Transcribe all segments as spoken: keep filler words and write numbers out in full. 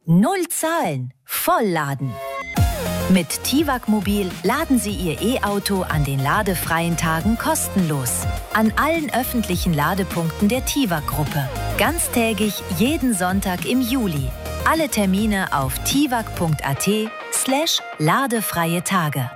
Null Zahlen, Vollladen. Mit Tiwag Mobil laden Sie Ihr E-Auto an den ladefreien Tagen kostenlos. An allen öffentlichen Ladepunkten der Tiwag-Gruppe. Ganztägig jeden Sonntag im Juli. Alle Termine auf tiwag.at slash ladefreie Tage.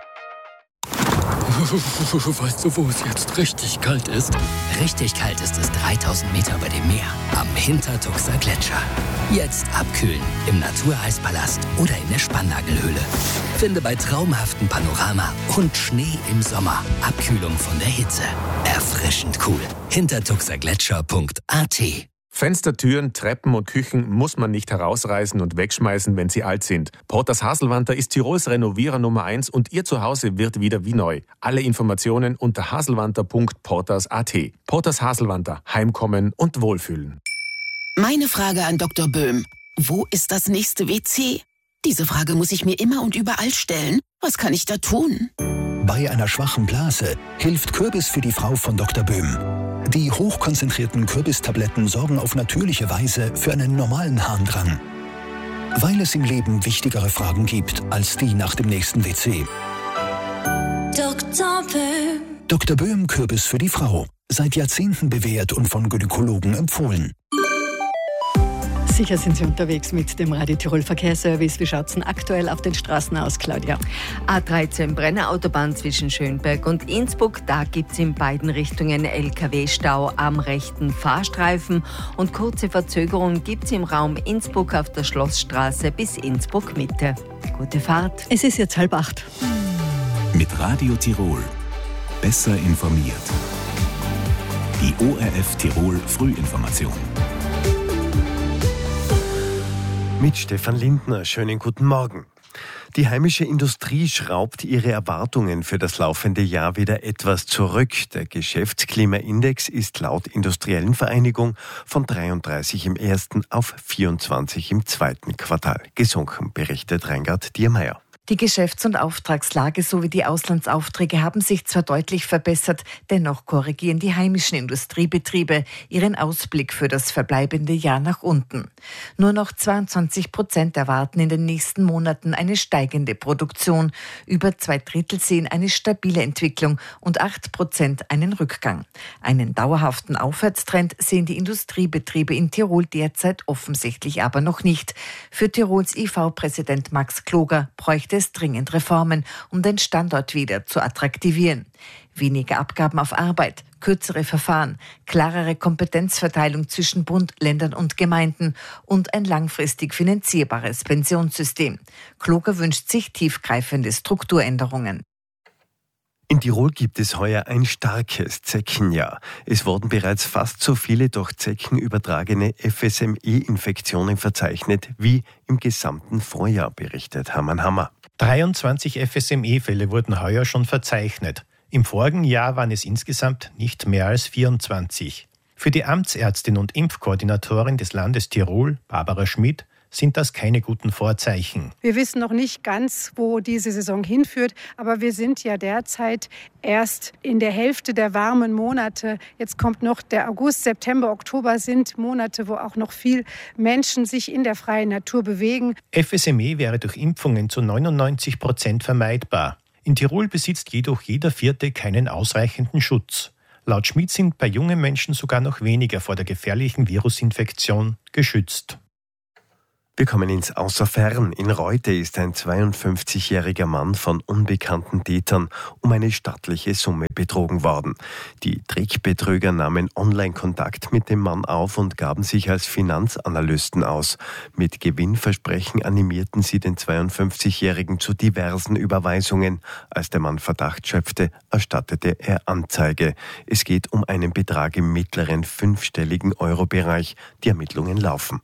Weißt du, wo es jetzt richtig kalt ist? Richtig kalt ist es dreitausend Meter über dem Meer, am Hintertuxer Gletscher. Jetzt abkühlen im Natureeispalast oder in der Spannagelhöhle. Finde bei traumhaftem Panorama und Schnee im Sommer Abkühlung von der Hitze. Erfrischend cool. hintertuxergletscher punkt a t. Fenster, Türen, Treppen und Küchen muss man nicht herausreißen und wegschmeißen, wenn sie alt sind. Porters Haselwanter ist Tirols Renovierer Nummer eins und Ihr Zuhause wird wieder wie neu. Alle Informationen unter haselwanter punkt porters punkt a t. Porters Haselwanter. Heimkommen und Wohlfühlen. Meine Frage an Doktor Böhm. Wo ist das nächste W C? Diese Frage muss ich mir immer und überall stellen. Was kann ich da tun? Bei einer schwachen Blase hilft Kürbis für die Frau von Doktor Böhm. Die hochkonzentrierten Kürbistabletten sorgen auf natürliche Weise für einen normalen Harndrang. Weil es im Leben wichtigere Fragen gibt als die nach dem nächsten W C. Doktor Böhm. Doktor Böhm Kürbis für die Frau. Seit Jahrzehnten bewährt und von Gynäkologen empfohlen. Sicher sind Sie unterwegs mit dem Radio Tirol Verkehrsservice. Wie schaut es denn aktuell auf den Straßen aus, Claudia? A dreizehn Brennerautobahn zwischen Schönberg und Innsbruck. Da gibt es in beiden Richtungen L K W-Stau am rechten Fahrstreifen. Und kurze Verzögerung gibt es im Raum Innsbruck auf der Schlossstraße bis Innsbruck-Mitte. Gute Fahrt. Es ist jetzt halb acht. Mit Radio Tirol. Besser informiert. Die O R F Tirol Frühinformation. Mit Stefan Lindner. Schönen guten Morgen. Die heimische Industrie schraubt ihre Erwartungen für das laufende Jahr wieder etwas zurück. Der Geschäftsklimaindex ist laut Industriellen Vereinigung von dreiunddreißig im ersten auf vierundzwanzig im zweiten Quartal gesunken, berichtet Reingard Diermeier. Die Geschäfts- und Auftragslage sowie die Auslandsaufträge haben sich zwar deutlich verbessert, dennoch korrigieren die heimischen Industriebetriebe ihren Ausblick für das verbleibende Jahr nach unten. Nur noch zweiundzwanzig Prozent erwarten in den nächsten Monaten eine steigende Produktion. Über zwei Drittel sehen eine stabile Entwicklung und acht Prozent einen Rückgang. Einen dauerhaften Aufwärtstrend sehen die Industriebetriebe in Tirol derzeit offensichtlich aber noch nicht. Für Tirols I V-Präsident Max Kloger bräuchte es dringend Reformen, um den Standort wieder zu attraktivieren. Weniger Abgaben auf Arbeit, kürzere Verfahren, klarere Kompetenzverteilung zwischen Bund, Ländern und Gemeinden und ein langfristig finanzierbares Pensionssystem. Kloger wünscht sich tiefgreifende Strukturänderungen. In Tirol gibt es heuer ein starkes Zeckenjahr. Es wurden bereits fast so viele durch Zecken übertragene F S M E-Infektionen verzeichnet wie im gesamten Vorjahr, berichtet Hermann Hammer. dreiundzwanzig F S M E-Fälle wurden heuer schon verzeichnet. Im vorigen Jahr waren es insgesamt nicht mehr als vierundzwanzig. Für die Amtsärztin und Impfkoordinatorin des Landes Tirol, Barbara Schmidt, sind das keine guten Vorzeichen. Wir wissen noch nicht ganz, wo diese Saison hinführt, aber wir sind ja derzeit erst in der Hälfte der warmen Monate. Jetzt kommt noch der August, September, Oktober sind Monate, wo auch noch viel Menschen sich in der freien Natur bewegen. F S M E wäre durch Impfungen zu neunundneunzig Prozent vermeidbar. In Tirol besitzt jedoch jeder Vierte keinen ausreichenden Schutz. Laut Schmidt sind bei jungen Menschen sogar noch weniger vor der gefährlichen Virusinfektion geschützt. Wir kommen ins Außerfern. In Reute ist ein zweiundfünfzigjähriger Mann von unbekannten Tätern um eine stattliche Summe betrogen worden. Die Trickbetrüger nahmen Online-Kontakt mit dem Mann auf und gaben sich als Finanzanalysten aus. Mit Gewinnversprechen animierten sie den zweiundfünfzigjährigen zu diversen Überweisungen. Als der Mann Verdacht schöpfte, erstattete er Anzeige. Es geht um einen Betrag im mittleren fünfstelligen Euro-Bereich. Die Ermittlungen laufen.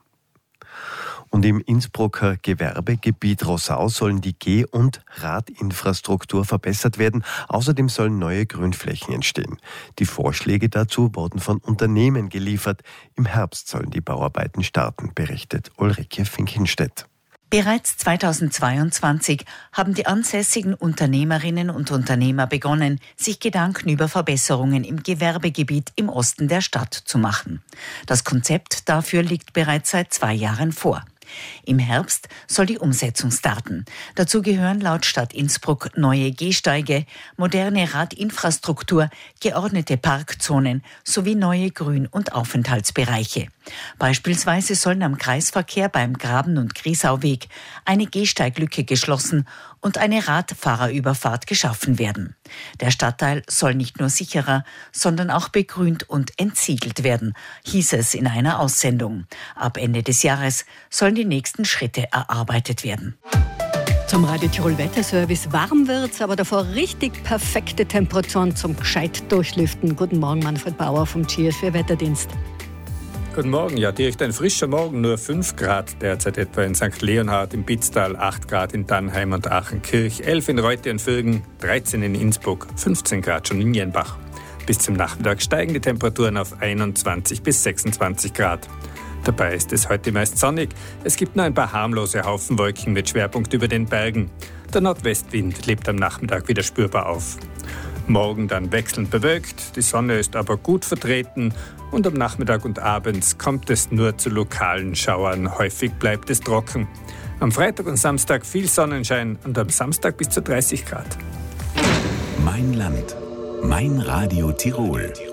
Und im Innsbrucker Gewerbegebiet Rossau sollen die Geh- und Radinfrastruktur verbessert werden. Außerdem sollen neue Grünflächen entstehen. Die Vorschläge dazu wurden von Unternehmen geliefert. Im Herbst sollen die Bauarbeiten starten, berichtet Ulrike Finkenstedt. Bereits zweitausendzweiundzwanzig haben die ansässigen Unternehmerinnen und Unternehmer begonnen, sich Gedanken über Verbesserungen im Gewerbegebiet im Osten der Stadt zu machen. Das Konzept dafür liegt bereits seit zwei Jahren vor. Im Herbst soll die Umsetzung starten. Dazu gehören laut Stadt Innsbruck neue Gehsteige, moderne Radinfrastruktur, geordnete Parkzonen sowie neue Grün- und Aufenthaltsbereiche. Beispielsweise sollen am Kreisverkehr beim Graben- und Griesauweg eine Gehsteiglücke geschlossen und eine Radfahrerüberfahrt geschaffen werden. Der Stadtteil soll nicht nur sicherer, sondern auch begrünt und entsiegelt werden, hieß es in einer Aussendung. Ab Ende des Jahres sollen die nächsten Schritte erarbeitet werden. Zum Radio Tirol Wetterservice. Warm wird's, aber davor richtig perfekte Temperaturen zum gescheit durchlüften. Guten Morgen, Manfred Bauer vom G S vier Wetterdienst. Guten Morgen, ja, direkt ein frischer Morgen, nur fünf Grad derzeit etwa in Sankt Leonhard, im Pitztal, acht Grad in Dannheim und Achenkirch, elf in Reute und Vürgen, dreizehn in Innsbruck, fünfzehn Grad schon in Jenbach. Bis zum Nachmittag steigen die Temperaturen auf einundzwanzig bis sechsundzwanzig Grad. Dabei ist es heute meist sonnig. Es gibt nur ein paar harmlose Haufenwolken mit Schwerpunkt über den Bergen. Der Nordwestwind lebt am Nachmittag wieder spürbar auf. Morgen dann wechselnd bewölkt, die Sonne ist aber gut vertreten und am Nachmittag und abends kommt es nur zu lokalen Schauern. Häufig bleibt es trocken. Am Freitag und Samstag viel Sonnenschein und am Samstag bis zu dreißig Grad. Mein Land, mein Radio Tirol.